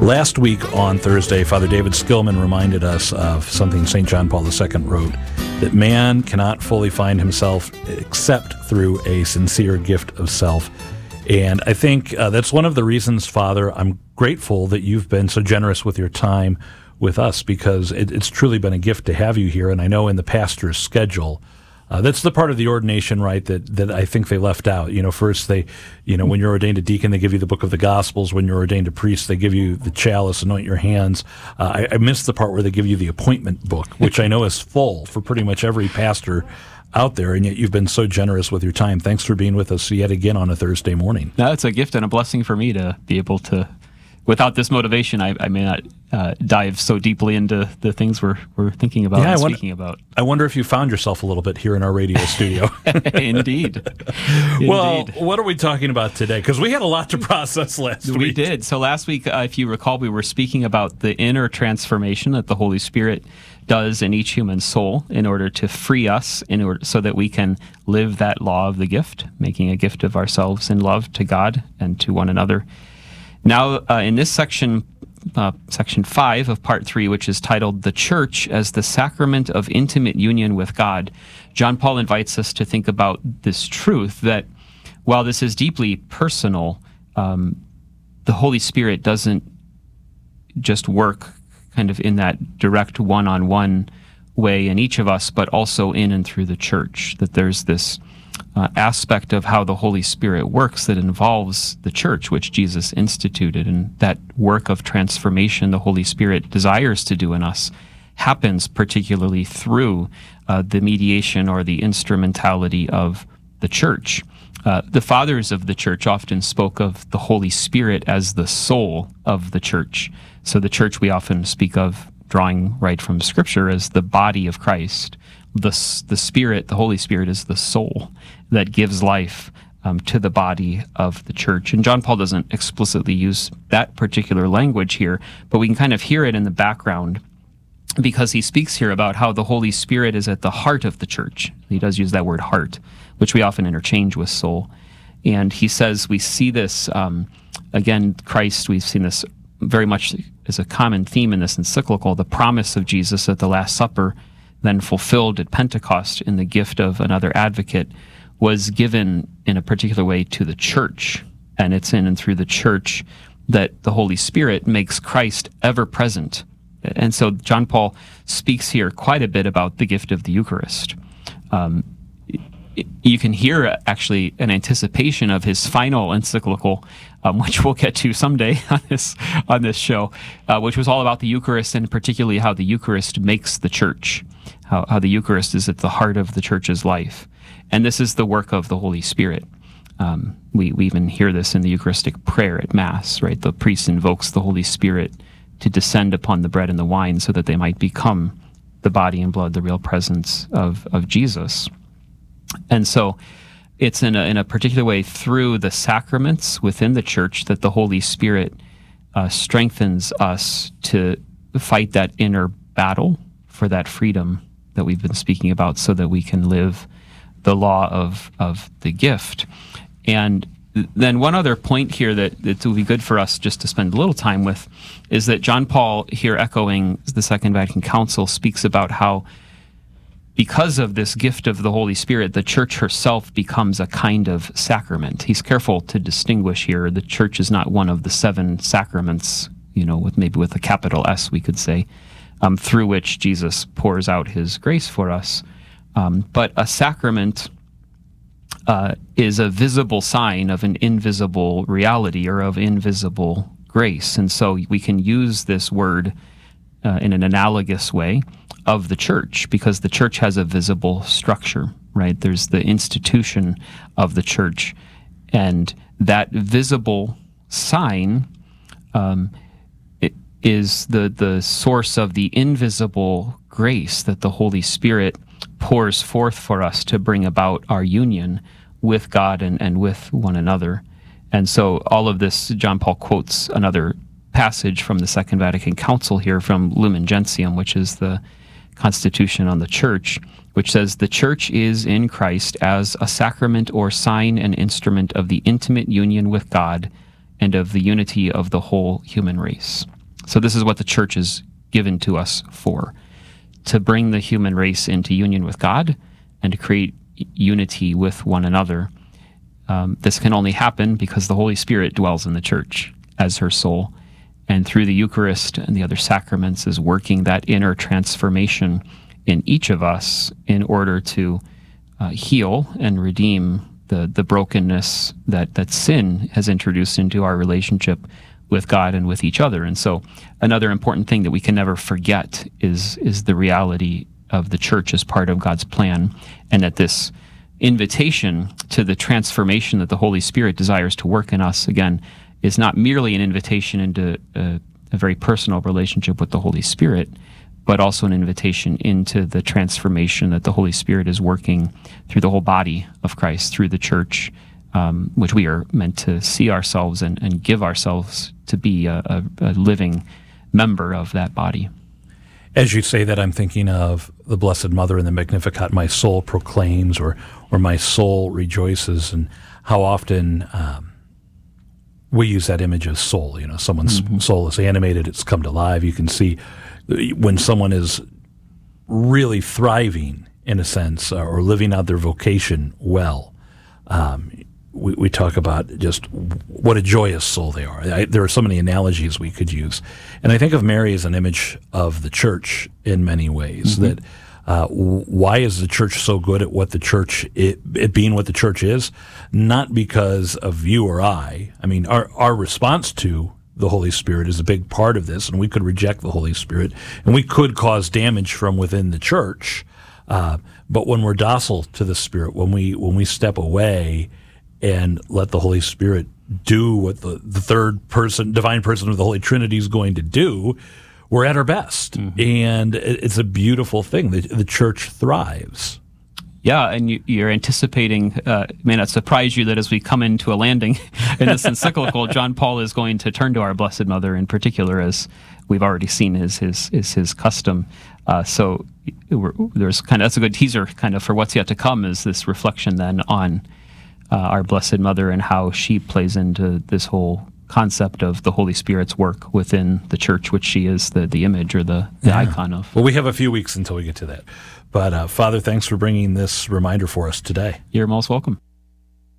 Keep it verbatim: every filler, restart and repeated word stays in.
Last week on Thursday, Father David Skillman reminded us of something Saint John Paul the Second wrote, that man cannot fully find himself except through a sincere gift of self. And I think uh, that's one of the reasons, Father, I'm grateful that you've been so generous with your time with us, because it, it's truly been a gift to have you here. And I know in the pastor's schedule, Uh, that's the part of the ordination, right, that, that I think they left out. You know, first they, you know, when you're ordained a deacon, they give you the book of the Gospels. When you're ordained a priest, they give you the chalice, anoint your hands. Uh, I, I missed the part where they give you the appointment book, which I know is full for pretty much every pastor out there, and yet you've been so generous with your time. Thanks for being with us yet again on a Thursday morning. No, it's a gift and a blessing for me to be able to, without this motivation, I, I may not uh, dive so deeply into the things we're we're thinking about yeah, and I wonder, speaking about. I wonder if you found yourself a little bit here in our radio studio. Indeed. Well, Indeed. What are we talking about today? Because we had a lot to process last we week. We did. So last week, uh, if you recall, we were speaking about the inner transformation that the Holy Spirit does in each human soul in order to free us, in order so that we can live that law of the gift, making a gift of ourselves in love to God and to one another. Now, uh, in this section, uh, section five of part three, which is titled "The Church as the Sacrament of Intimate Union with God," John Paul invites us to think about this truth that while this is deeply personal, um, the Holy Spirit doesn't just work kind of in that direct one-on-one way in each of us, but also in and through the church, that there's this Uh, aspect of how the Holy Spirit works that involves the church, which Jesus instituted, and that work of transformation the Holy Spirit desires to do in us happens particularly through uh, the mediation or the instrumentality of the church. Uh, the fathers of the church often spoke of the Holy Spirit as the soul of the church. So the church we often speak of, drawing right from Scripture, as the body of Christ. The, the Spirit, the Holy Spirit, is the soul that gives life um, to the body of the church. And John Paul doesn't explicitly use that particular language here, but we can kind of hear it in the background because he speaks here about how the Holy Spirit is at the heart of the church. He does use that word heart, which we often interchange with soul. And he says we see this, um, again, Christ, we've seen this very much as a common theme in this encyclical, the promise of Jesus at the Last Supper, then fulfilled at Pentecost in the gift of another advocate, was given in a particular way to the church. And it's in and through the church that the Holy Spirit makes Christ ever present. And so John Paul speaks here quite a bit about the gift of the Eucharist. Um, you can hear actually an anticipation of his final encyclical, um, which we'll get to someday on this on this show, uh, which was all about the Eucharist, and particularly how the Eucharist makes the church, how, how the Eucharist is at the heart of the church's life. And this is the work of the Holy Spirit. Um, we, we even hear this in the Eucharistic prayer at Mass, right? The priest invokes the Holy Spirit to descend upon the bread and the wine so that they might become the body and blood, the real presence of, of Jesus. And so it's in a, in a particular way through the sacraments within the church that the Holy Spirit uh, strengthens us to fight that inner battle for that freedom that we've been speaking about, so that we can live the law of, of the gift. And then one other point here that, that will be good for us just to spend a little time with is that John Paul, here echoing the Second Vatican Council, speaks about how because of this gift of the Holy Spirit, the church herself becomes a kind of sacrament. He's careful to distinguish here. The church is not one of the seven sacraments, you know, with maybe with a capital S, we could say, um, through which Jesus pours out his grace for us. Um, but a sacrament uh, is a visible sign of an invisible reality or of invisible grace. And so we can use this word uh, in an analogous way of the church, because the church has a visible structure, right? There's the institution of the church, and that visible sign um, it is the, the source of the invisible grace that the Holy Spirit pours forth for us to bring about our union with God and, and with one another. And so all of this, John Paul quotes another passage from the Second Vatican Council here from Lumen Gentium, which is the Constitution on the Church, which says, "The Church is in Christ as a sacrament or sign and instrument of the intimate union with God and of the unity of the whole human race. So this is what the church is given to us for, to bring the human race into union with God and to create unity with one another. Um, this can only happen because the Holy Spirit dwells in the church as her soul, and through the Eucharist and the other sacraments is working that inner transformation in each of us in order to uh, heal and redeem the the brokenness that, that sin has introduced into our relationship with God and with each other. And so another important thing that we can never forget is is the reality of the church as part of God's plan, and that this invitation to the transformation that the Holy Spirit desires to work in us, again, is not merely an invitation into a, a very personal relationship with the Holy Spirit, but also an invitation into the transformation that the Holy Spirit is working through the whole body of Christ, through the church, um, which we are meant to see ourselves and, and give ourselves to be a, a, a living member of that body. As you say that, I'm thinking of the Blessed Mother in the Magnificat, my soul proclaims, or or my soul rejoices, and how often um, we use that image of soul. You know, someone's mm-hmm. soul is animated, it's come to life. You can see when someone is really thriving, in a sense, or living out their vocation well. Um, we, we talk about just what a joyous soul they are. I, there are so many analogies we could use. And I think of Mary as an image of the church in many ways, mm-hmm. that uh, why is the church so good at what the church, it, it being what the church is? Not because of you or I. I mean, our, our response to the Holy Spirit is a big part of this, and we could reject the Holy Spirit, and we could cause damage from within the church. Uh, but when we're docile to the Spirit, when we when we step away and let the Holy Spirit do what the, the third person, divine person of the Holy Trinity is going to do, we're at our best. Mm-hmm. And it, it's a beautiful thing. The, the church thrives. Yeah, and you, you're anticipating, uh, it may not surprise you that as we come into a landing in this encyclical, John Paul is going to turn to our Blessed Mother in particular, as we've already seen is his, is his custom. Uh, so we're, there's kind of, that's a good teaser kind of for what's yet to come, is this reflection then on uh, our Blessed Mother and how she plays into this whole concept of the Holy Spirit's work within the church, which she is the, the image or the, the yeah. icon of. Well, we have a few weeks until we get to that. But uh, Father, thanks for bringing this reminder for us today. You're most welcome.